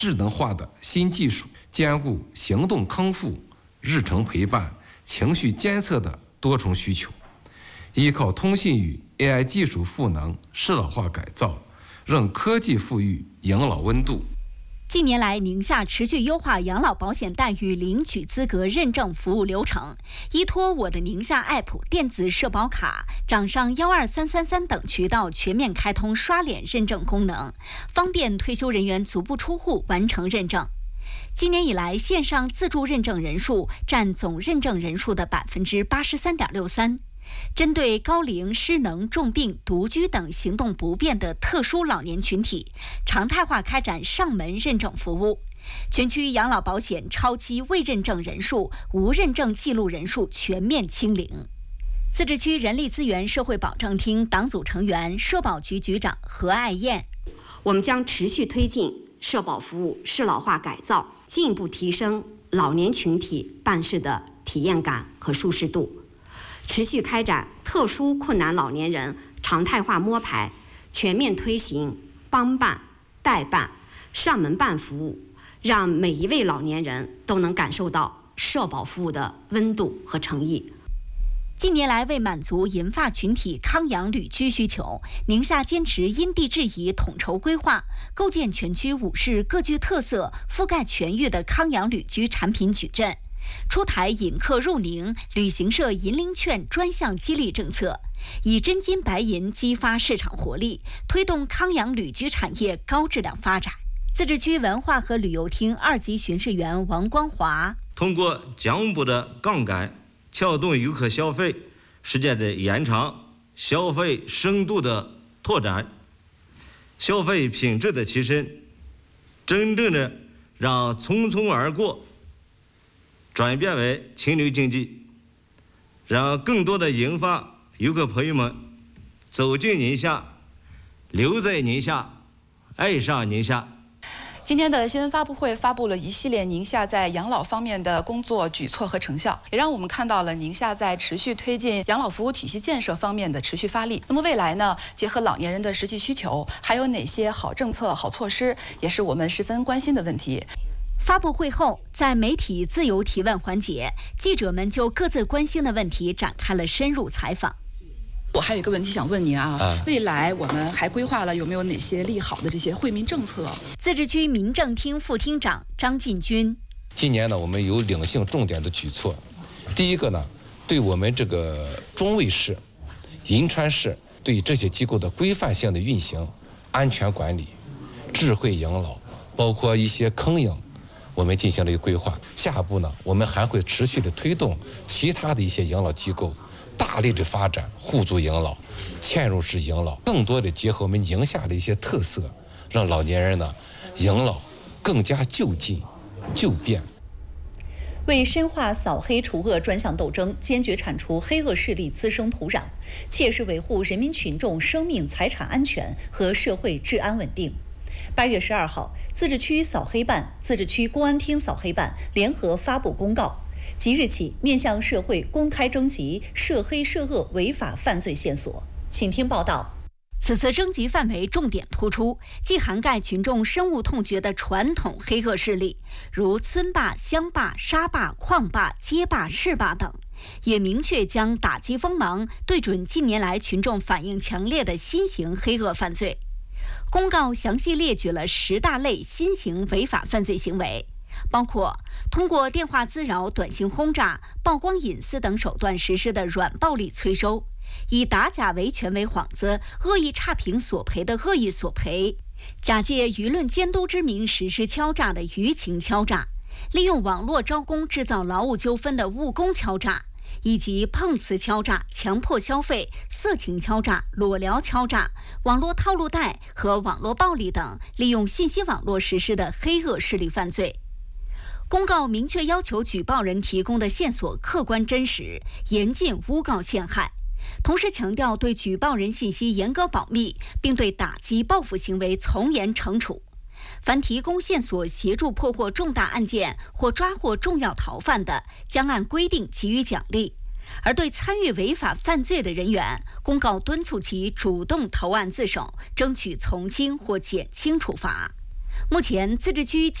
智能化的新技术，兼顾行动康复、日程陪伴、情绪监测的多重需求。依靠通信与 AI 技术赋能适老化改造，让科技赋予养老温度。 近年来，宁夏持续优化养老保险待遇领取资格认证服务流程，依托我的宁夏 App、电子社保卡、掌上12333等渠道全面开通刷脸认证功能，方便退休人员足不出户完成认证。今年以来，线上自助认证人数占总认证人数的83.63%。针对高龄、失能、重病、独居等行动不便的特殊老年群体，常态化开展上门认证服务。全区养老保险超期未认证人数、无认证记录人数全面清零。自治区人力资源社会保障厅党组成员、社保局局长何爱燕： 我们将持续推进社保服务适老化改造，进一步提升老年群体办事的体验感和舒适度。持续开展特殊困难老年人常态化摸排，全面推行帮办、代办、上门办服务，让每一位老年人都能感受到社保服务的温度和诚意。 近年来，为满足银发群体康养旅居需求，宁夏坚持因地制宜统筹规划，构建全区5市各具特色、覆盖全域的康养旅居产品矩阵。出台引客入宁、旅行社银龄券专项激励政策，以真金白银激发市场活力，推动康养旅居产业高质量发展。自治区文化和旅游厅2级巡视员王光华： 通过奖补的杠杆，撬动游客消费时间的延长，消费深度的拓展，消费品质的提升，真正的让匆匆而过转变为清流经济，让更多的银发游客朋友们走进宁夏，留在宁夏，爱上宁夏。 今天的新闻发布会发布了一系列宁夏在养老方面的工作举措和成效，也让我们看到了宁夏在持续推进养老服务体系建设方面的持续发力。那么未来呢，结合老年人的实际需求，还有哪些好政策、好措施，也是我们十分关心的问题。 发布会后，在媒体自由提问环节，记者们就各自关心的问题展开了深入采访。 我还有一个问题想问您未来我们还规划了有没有哪些利好的这些惠民政策？ 自治区民政厅副厅长张进军： 今年呢，我们有2项重点的举措。第一个呢，对我们这个中卫市、银川市对这些机构的规范性的运行、安全管理、智慧养老，包括一些坑养，我们进行了一个规划。下一步呢，我们还会持续的推动其他的一些养老机构大力的发展互助养老、嵌入式养老，更多的结合我们宁夏的一些特色，让老年人呢养老更加就近、就便。 为深化扫黑除恶专项斗争，坚决铲除黑恶势力滋生土壤，切实维护人民群众生命财产安全和社会治安稳定。8月12号，自治区扫黑办、自治区公安厅扫黑办联合发布公告，即日起面向社会公开征集涉黑涉恶违法犯罪线索。请听报道。 此次征集范围重点突出，既涵盖群众深恶痛绝的传统黑恶势力，如村霸、乡霸、沙霸、矿霸、街霸、市霸等，也明确将打击锋芒对准近年来群众反应强烈的新型黑恶犯罪。公告详细列举了10大类新型违法犯罪行为，包括通过电话滋扰、短信轰炸、曝光隐私等手段实施的软暴力催收，以打假维权为幌子，恶意差评索赔的恶意索赔，假借舆论监督之名实施敲诈的舆情敲诈，利用网络招工制造劳务纠纷的务工敲诈，以及碰瓷敲诈、强迫消费、色情敲诈、裸聊敲诈、网络套路贷和网络暴力等利用信息网络实施的黑恶势力犯罪。公告明确要求举报人提供的线索客观真实，严禁诬告陷害，同时强调对举报人信息严格保密，并对打击报复行为从严惩处。凡提供线索协助破获重大案件或抓获重要逃犯的，将按规定给予奖励。而对参与违法犯罪的人员，公告敦促其主动投案自首，争取从轻或减轻处罚。 目前，自治区